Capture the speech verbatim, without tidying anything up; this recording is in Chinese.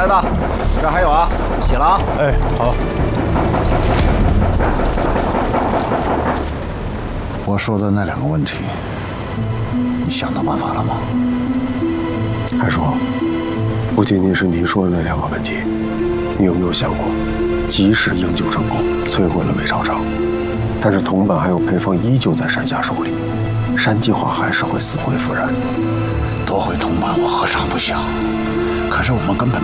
来的，这儿还有啊，写了啊。 哎，好。 我说的那两个问题，你想到办法了吗？ 还说，不仅仅是你说的那两个问题，你有没有想过，即使营救成功，摧毁了魏朝城，但是铜板还有配方依旧在山下手里，山计划还是会死灰复燃的。 夺回铜板，我何尝不想？可是我们根本